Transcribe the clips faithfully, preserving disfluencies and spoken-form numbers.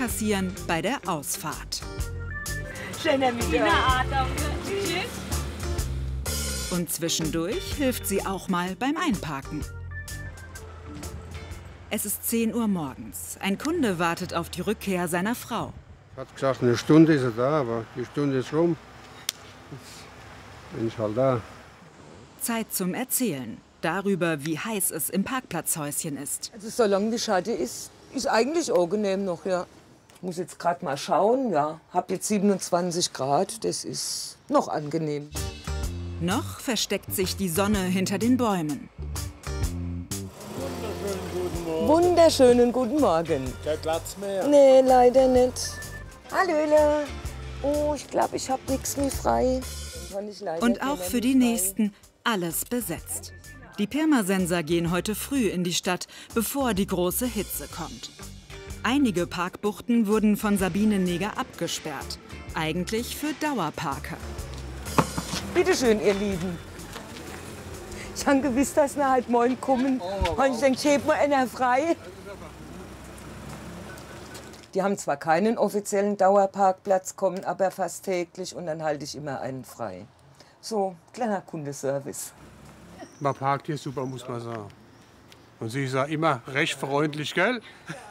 einkassieren bei der Ausfahrt. Schöner Mittag. Und zwischendurch hilft sie auch mal beim Einparken. Es ist zehn Uhr morgens. Ein Kunde wartet auf die Rückkehr seiner Frau. Hat gesagt, eine Stunde ist er da, aber die Stunde ist rum. Jetzt bin ich halt da. Zeit zum Erzählen. Darüber, wie heiß es im Parkplatzhäuschen ist. Also solange die Schatte ist, ist eigentlich angenehm noch, ja. Ich muss jetzt gerade mal schauen, ja. Hab jetzt siebenundzwanzig Grad, das ist noch angenehm. Noch versteckt sich die Sonne hinter den Bäumen. Wunderschönen guten Morgen. Kein Platz mehr? Nee, leider nicht. Hallöle. Oh, ich glaube, ich habe nichts mehr frei. Kann ich leider Und auch für die Nächsten alles besetzt. Die Pirmasenser gehen heute früh in die Stadt, bevor die große Hitze kommt. Einige Parkbuchten wurden von Sabine Neger abgesperrt. Eigentlich für Dauerparker. Bitte schön, ihr Lieben. Ich habe gewusst, dass wir halt morgen kommen. Und ich denke, ich heb mal einer frei. Die haben zwar keinen offiziellen Dauerparkplatz, kommen aber fast täglich und dann halte ich immer einen frei. So, kleiner Kundenservice. Man parkt hier super, muss man sagen. Und sie ist ja immer recht freundlich, gell?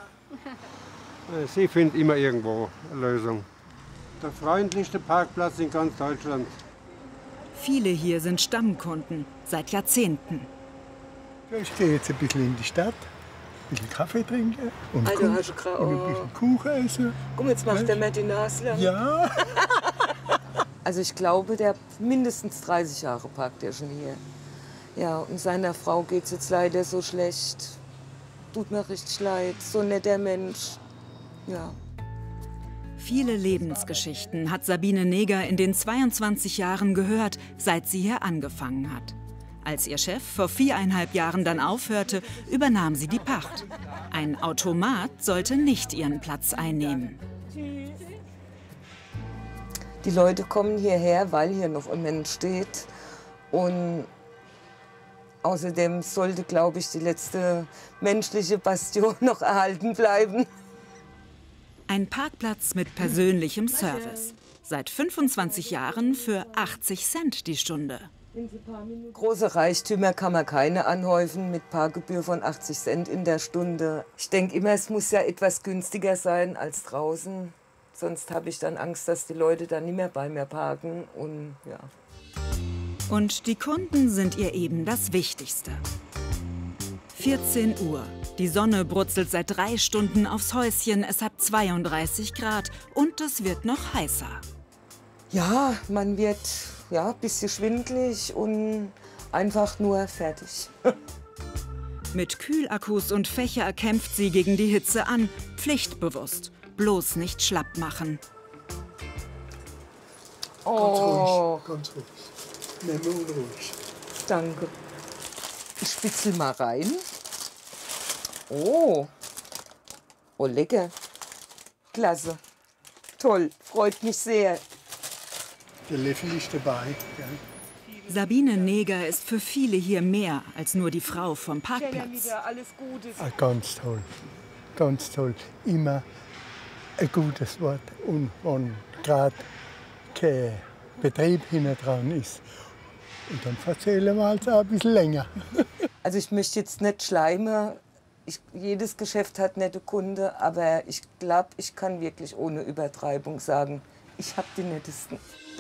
Sie findet immer irgendwo eine Lösung. Der freundlichste Parkplatz in ganz Deutschland. Viele hier sind Stammkunden, seit Jahrzehnten. Ich gehe jetzt ein bisschen in die Stadt, ein bisschen Kaffee trinken und, Alter, Kuchen, hast du grad, und ein oh. bisschen Kuchen essen. Guck, jetzt macht der mir die Nase lang. Ja. Also ich glaube, der mindestens dreißig Jahre parkt der schon hier. Ja, und seiner Frau geht es jetzt leider so schlecht. Tut mir richtig leid, so ein netter Mensch. Ja. Viele Lebensgeschichten hat Sabine Neger in den zweiundzwanzig Jahren gehört, seit sie hier angefangen hat. Als ihr Chef vor viereinhalb Jahren dann aufhörte, übernahm sie die Pacht. Ein Automat sollte nicht ihren Platz einnehmen. Die Leute kommen hierher, weil hier noch ein Mensch steht. Und außerdem sollte, glaube ich, die letzte menschliche Bastion noch erhalten bleiben. Ein Parkplatz mit persönlichem Service. Seit fünfundzwanzig Jahren für achtzig Cent die Stunde. Große Reichtümer kann man keine anhäufen mit Parkgebühr von achtzig Cent in der Stunde. Ich denke immer, es muss ja etwas günstiger sein als draußen. Sonst habe ich dann Angst, dass die Leute dann nicht mehr bei mir parken. Und, ja. Und die Kunden sind ihr eben das Wichtigste. vierzehn Uhr. Die Sonne brutzelt seit drei Stunden aufs Häuschen. Es hat zweiunddreißig Grad und es wird noch heißer. Ja, man wird ja, ein bisschen schwindelig und einfach nur fertig. Mit Kühlakkus und Fächer kämpft sie gegen die Hitze an. Pflichtbewusst. Bloß nicht schlapp machen. Oh, Ganz ruhig, ganz ruhig. Nehmen wir unruhig. Danke. Ich spitzel mal rein. Oh. Oh, lecker. Klasse. Toll. Freut mich sehr. Der Löffel ist dabei. Gell? Sabine Neger ist für viele hier mehr als nur die Frau vom Parkplatz. Alles Gute. Ah, ganz toll. Ganz toll. Immer ein gutes Wort. Und wenn gerade kein Betrieb hinten dran ist. Und dann erzählen wir halt auch ein bisschen länger. Also ich möchte jetzt nicht schleimen. Ich, jedes Geschäft hat nette Kunden, aber ich glaube, ich kann wirklich ohne Übertreibung sagen, ich habe die nettesten.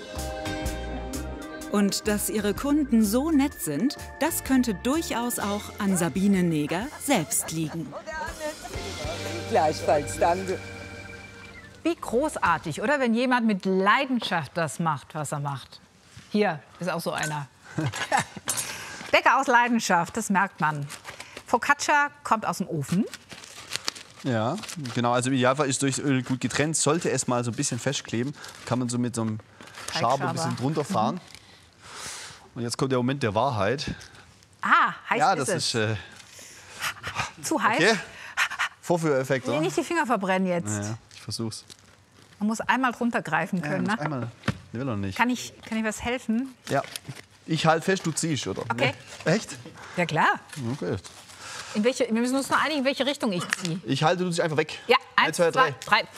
Und dass ihre Kunden so nett sind, das könnte durchaus auch an Sabine Neger selbst liegen. Gleichfalls, danke. Wie großartig, oder? Wenn jemand mit Leidenschaft das macht, was er macht. Hier ist auch so einer. Bäcker aus Leidenschaft, das merkt man. Focaccia kommt aus dem Ofen. Ja, genau. Also im Idealfall ist durchs Öl gut getrennt. Sollte es mal so ein bisschen festkleben, kann man so mit so einem Schaber ein bisschen drunter fahren. Mhm. Und jetzt kommt der Moment der Wahrheit. Ah, heiß ja, ist das es. ist äh, zu heiß. Okay. Vorführeffekt, Nee, oder? nicht die Finger verbrennen jetzt. Ja, ja, ich versuch's. Man muss einmal drunter greifen können. Ja, Ne? einmal. Nee, will er nicht. Kann ich, kann ich was helfen? Ja. Ich halte fest, du ziehst, oder? Okay. Nee. Echt? Ja, klar. Okay. In welche, wir müssen uns nur einigen, in welche Richtung ich ziehe. Ich halte, du ziehst einfach weg. Ja, eins, eins, zwei, drei. drei.